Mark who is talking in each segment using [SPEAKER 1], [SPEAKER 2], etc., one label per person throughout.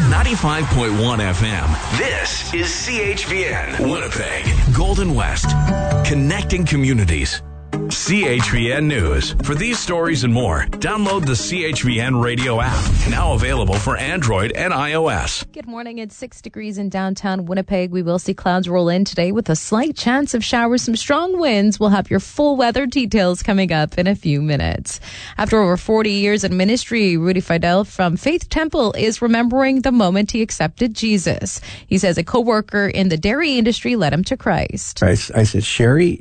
[SPEAKER 1] 95.1 FM. This is CHVN, Winnipeg, Golden West, connecting communities. CHVN News. For these stories and more, download the CHVN radio app, now available for Android and iOS.
[SPEAKER 2] Good morning. It's 6 degrees in downtown Winnipeg. We will see clouds roll in today with a slight chance of showers, some strong winds. We'll have your full weather details coming up in a few minutes. After over 40 years in ministry, Rudy Fidel from Faith Temple is remembering the moment he accepted Jesus. He says a co-worker in the dairy industry led him to Christ.
[SPEAKER 3] I said, Sherry,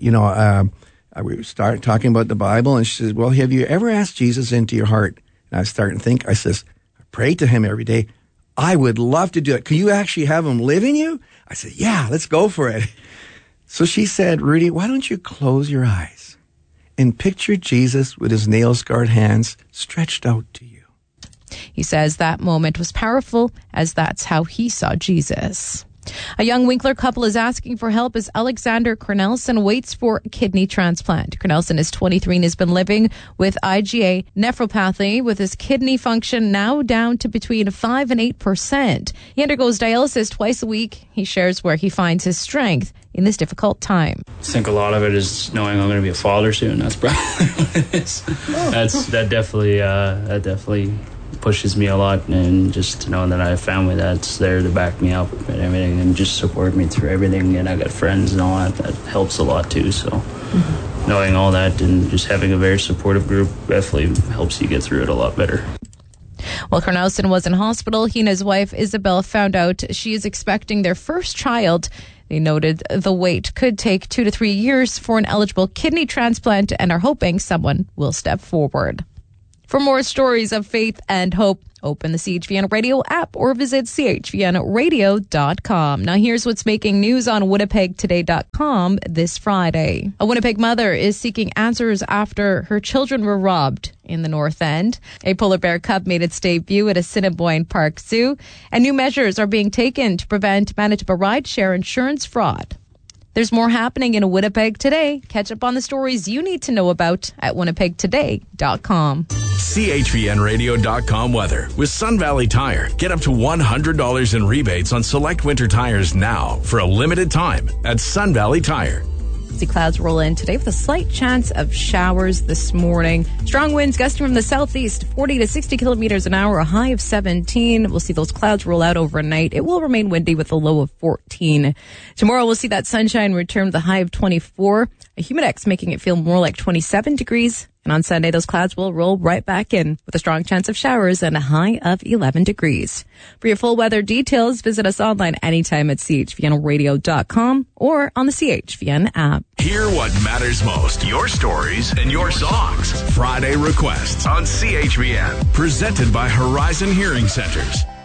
[SPEAKER 3] we started talking about the Bible, and she says, well, have you ever asked Jesus into your heart? And I was starting to think, I says, I pray to him every day. I would love to do it. Can you actually have him live in you? I said, yeah, let's go for it. So she said, Rudy, why don't you close your eyes and picture Jesus with his nail-scarred hands stretched out to you?
[SPEAKER 2] He says that moment was powerful, as that's how he saw Jesus. A young Winkler couple is asking for help as Alexander Cornelson waits for a kidney transplant. Cornelson is 23 and has been living with IgA nephropathy with his kidney function now down to between 5 and 8%. He undergoes dialysis twice a week. He shares where he finds his strength in this difficult time.
[SPEAKER 4] I think a lot of it is knowing I'm going to be a father soon. That's probably what it is. That definitely pushes me a lot, and just to know that I have family that's there to back me up and everything and just support me through everything, and I got friends and all that helps a lot too. So knowing all that and just having a very supportive group definitely helps you get through it a lot better.
[SPEAKER 2] While Cornelson was in hospital, he and his wife Isabel found out she is expecting their first child. They noted the wait could take 2 to 3 years for an eligible kidney transplant and are hoping someone will step forward. For more stories of faith and hope, open the CHVN Radio app or visit chvnradio.com. Now here's what's making news on winnipegtoday.com this Friday. A Winnipeg mother is seeking answers after her children were robbed in the North End. A polar bear cub made its debut at Assiniboine Park Zoo, and new measures are being taken to prevent Manitoba rideshare insurance fraud. There's more happening in Winnipeg today. Catch up on the stories you need to know about at winnipegtoday.com.
[SPEAKER 1] CHVNradio.com weather. With Sun Valley Tire, get up to $100 in rebates on select winter tires now for a limited time at Sun Valley Tire.
[SPEAKER 2] See clouds roll in today with a slight chance of showers this morning. Strong winds gusting from the southeast, 40 to 60 kilometers an hour, a high of 17. We'll see those clouds roll out overnight. It will remain windy with a low of 14. Tomorrow we'll see that sunshine return with a high of 24. A humidex making it feel more like 27 degrees. And on Sunday, those clouds will roll right back in with a strong chance of showers and a high of 11 degrees. For your full weather details, visit us online anytime at chvnradio.com or on the CHVN app.
[SPEAKER 1] Hear what matters most, your stories and your songs. Friday Requests on CHVN, presented by Horizon Hearing Centers.